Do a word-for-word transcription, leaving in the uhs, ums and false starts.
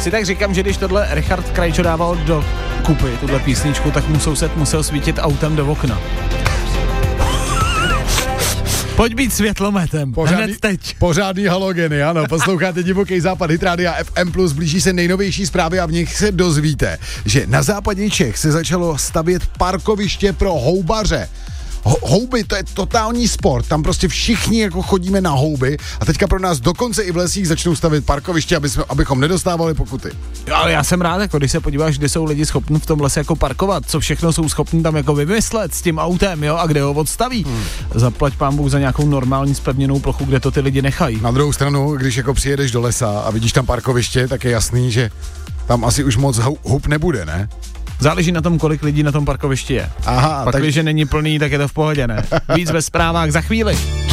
Si tak říkám, že když tohle Richard Krajčo dával do kupy, tuhle písničku, tak mu soused musel svítit autem do okna. Pojď být světlometem, pořádný, hned teď. Pořádný halogeny, ano, posloucháte Divoký západ, Hit Rádia F M plus, blíží se nejnovější zprávy a v nich se dozvíte, že na západě Čech se začalo stavět parkoviště pro houbaře. Ho- houby, to je totální sport, tam prostě všichni jako chodíme na houby a teďka pro nás dokonce i v lesích začnou stavět parkoviště, aby jsme, abychom nedostávali pokuty. Jo, ale já jsem rád, jako když se podíváš, kde jsou lidi schopni v tom lese jako parkovat, co všechno jsou schopni tam jako vymyslet s tím autem, jo, a kde ho odstaví. Hmm. Zaplať pán Bůh za nějakou normální spevněnou plochu, kde to ty lidi nechají. Na druhou stranu, když jako přijedeš do lesa a vidíš tam parkoviště, tak je jasný, že tam asi už moc hub nebude, ne? Záleží na tom, kolik lidí na tom parkovišti je. Aha, pak, tak... když není plný, tak je to v pohodě, ne? Víc ve zprávách za chvíli.